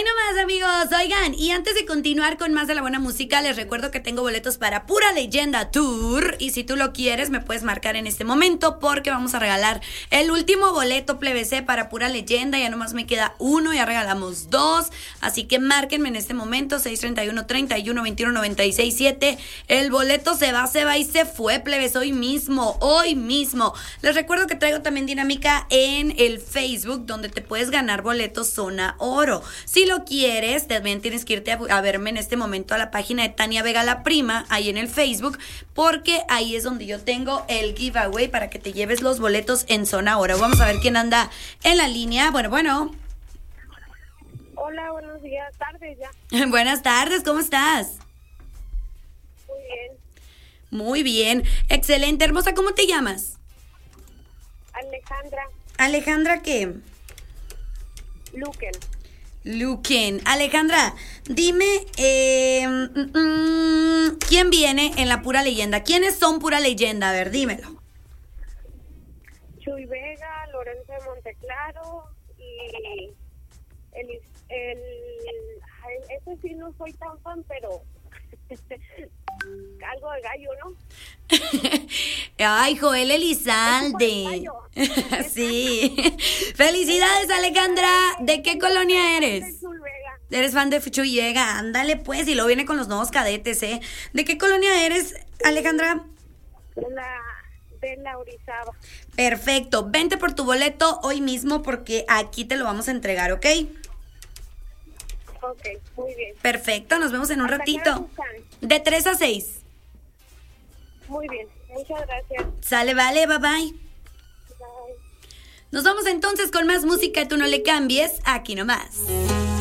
nomás, amigos. Oigan, y antes de continuar con más de la buena música, les recuerdo que tengo boletos para Pura Leyenda Tour. Y si tú lo quieres, me puedes marcar en este momento porque vamos a regalar el último boleto plebc para Pura Leyenda. Ya nomás me queda uno, ya regalamos dos. Así que márquenme en este momento, 631-31-21-96-7. El boleto se va y se fue, plebes, hoy mismo. Les recuerdo que traigo también dinámica en el Facebook, donde te puedes ganar boletos Zona Oro. Si lo quieres, también tienes que irte a verme en este momento a la página de Tania Vega la Prima, ahí en el Facebook, porque ahí es donde yo tengo el giveaway para que te lleves los boletos en Zona Oro. Vamos a ver quién anda en la línea. Bueno. Hola, buenos días, tardes ya. Buenas tardes, ¿cómo estás? Muy bien. Muy bien, excelente, hermosa, ¿cómo te llamas? Alejandra. ¿Alejandra qué? Luquen. Alejandra, dime, ¿quién viene en la Pura Leyenda? ¿Quiénes son Pura Leyenda? A ver, dímelo. Chuy Vega, Lorenzo de Monteclaro y ese sí no soy tan fan, pero algo de gallo, ¿no? Ay, Joel Elizalde. Sí. Felicidades, Alejandra. ¿De qué colonia eres? Eres fan de Chuy Vega. Ándale, pues, y luego viene con los nuevos cadetes, ¿eh? ¿De qué colonia eres, Alejandra? De la Orizaba. Perfecto. Vente por tu boleto hoy mismo porque aquí te lo vamos a entregar, ¿ok? Ok, muy bien. Perfecto, nos vemos en un ratito. De 3 a 6. Muy bien, muchas gracias. Sale, vale, bye bye. Bye. Nos vamos entonces con más música, tú no le cambies, aquí nomás.